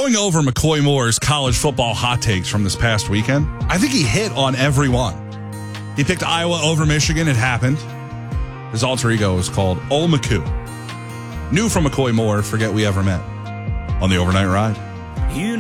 Going over McCoy Moore's college football hot takes from this past weekend, I think he hit on every one. He picked Iowa over Michigan. It happened. His alter ego is called Ol McCoo. New from McCoy Moore, forget we ever met. On the Overnight Ride.